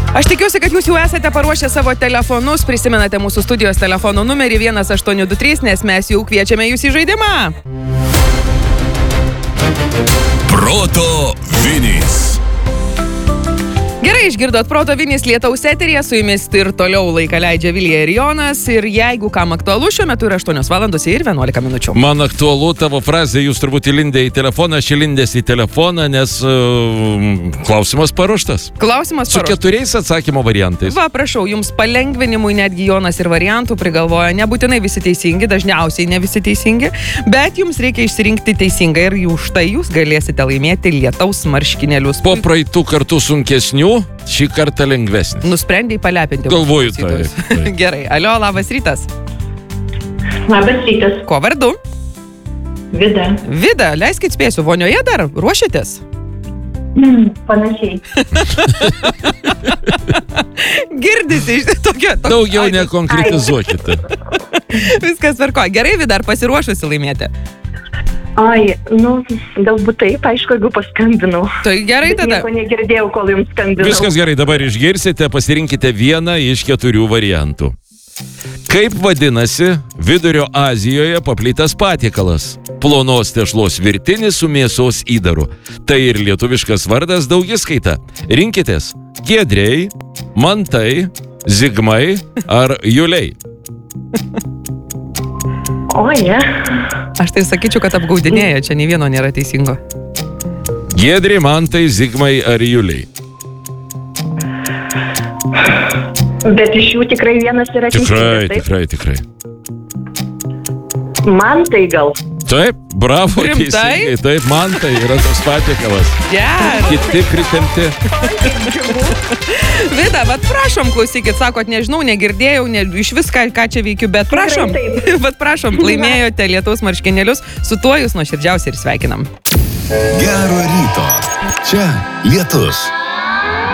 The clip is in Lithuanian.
Aš tikiuosi, kad jūs jau esate paruošę savo telefonus, prisimenate mūsų studijos telefono numerį 1823, nes mes jau kviečiame jūs į žaidimą. Proto Vinys. Gerai, išgirdot Proto Vinys lietaus eteryje, su jumis ir toliau laiką leidžia Vilija ir Jonas. Ir jeigu kam aktualu, šiuo metu yra 8 valandos ir 11 minučių. Man aktualu tavo frazė, jūs turbūt įlindę į telefoną, aš įlindęs į telefoną, nes klausimas paruoštas. Klausimas paruoštas. Su 4 atsakymo variantais. Va, prašau, jums palengvinimui netgi Jonas ir variantų prigalvoja, nebūtinai visi teisingi, dažniausiai ne visi teisingi, bet jums reikia išsirinkti teisingą ir už tai jūs galėsite laimėti lietaus marškinėlius. Po praeitų kartų sunkesnių, šį kartą lengvesnis. Nusprendėjai palepinti. Galvoju tai. Gerai, alio, labas rytas. Labas rytas. Ko vardu? Vida. Vida, leiskit spėsiu, vonioje dar ruošiatės? Panašiai. Girdisi iš tokio. Daugiau nekonkretizuokite. Viskas tvarko. Gerai, Vida, ar pasiruošusi laimėti? Ai, galbūt taip, aišku, jeigu paskambinau. Tai gerai tada. Nieko negirdėjau, kol jums skambinau. Viskas gerai, dabar išgirsite, pasirinkite vieną iš 4 variantų. Kaip vadinasi Vidurio Azijoje paplitęs patiekalas? Plonos tešlos virtinis su mėsos įdaru. Tai ir lietuviškas vardas daugiskaita. Rinkitės Giedriai, Mantai, Zigmai ar Juliai. Oje. Aš tai sakyčiau, kad apgaudinėja, čia nei vieno nėra teisingo. Giedriai, Mantai, Zigmai ar Juliai. Bet iš jų tikrai vienas yra teisingas, Tikrai. Man tai gal. Taip, bravo, Rimtai? teisingai. Taip, Mantai yra tas patiekalas. Gerai. Kiti pritempti. Vida, bet prašom, klausykit, sakot, nežinau, negirdėjau, iš viską, ką čia veikiu, bet prašom. Bet prašom, laimėjote lietaus marškinėlius, su tuo jūs nuoširdžiausiai ir sveikinam. Gero ryto. Čia Lietus.